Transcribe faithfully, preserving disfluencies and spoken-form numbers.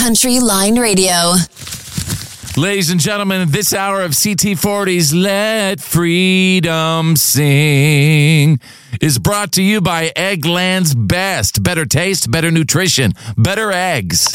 Country Line Radio. Ladies and gentlemen, this hour of C T forty's Let Freedom Sing is brought to you by Eggland's Best. Better taste, better nutrition, better eggs.